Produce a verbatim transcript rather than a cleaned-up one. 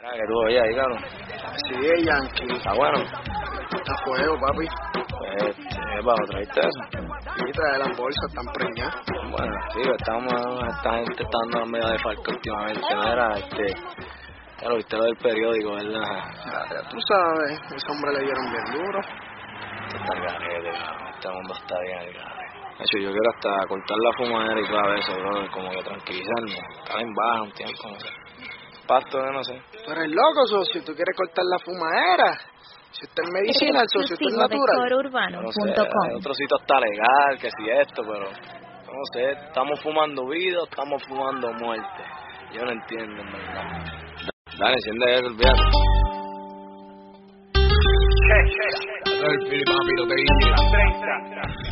Ah, que tú oye ahí, cabrón. Sí, Yankee. Está bueno. Está fuego, papi. Pues, eh, bajo, ¿traíste eso? Sí, trae las bolsas, están preñadas. Bueno, sí, estamos, esta gente está dando medio de falco últimamente, mira, este, ya lo viste lo del periódico, ¿verdad? Ya, ya tú sabes, ese hombre le dieron bien duro. Esto está garete, cabrón, este mundo está bien al garete. De hecho, yo quiero hasta cortar la fumadera y todo eso, bro, como que tranquilizarme, estar en baja un tiempo, no sé. Pasto, no sé. Tú eres loco, socio, tú quieres cortar la fumadera. Si usted es medicina, el socio, usted es natural. No sé, hay otro sitio está legal, que si esto, pero no sé, estamos fumando vida, estamos fumando muerte. Yo no entiendo, en verdad. Dale, enciende eso, olvídate. El Fili, papi, lo que dice.